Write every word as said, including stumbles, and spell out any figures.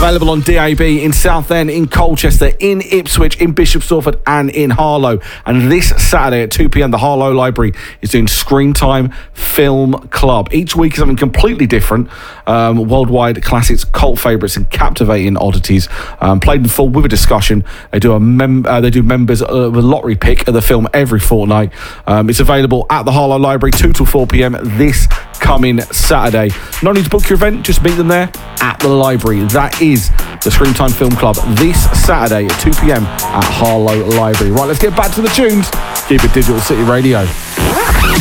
Available on D A B in Southend, in Colchester, in Ipswich, in Bishop Stortford and in Harlow. And this Saturday at two p.m, the Harlow Library is doing Screen Time Film Club. Each week is something completely different. Um, worldwide classics, cult favourites and captivating oddities. Um, played in full with a discussion. They do a mem- uh, they do members of a lottery pick of the film every fortnight. Um, it's available at the Harlow Library, two till four p.m. this coming Saturday. Not only to book your event, just meet them there at the library. That is the Screen Time Film Club this Saturday at two p.m. at Harlow Library. Right, let's get back to the tunes. Keep it Digital City Radio.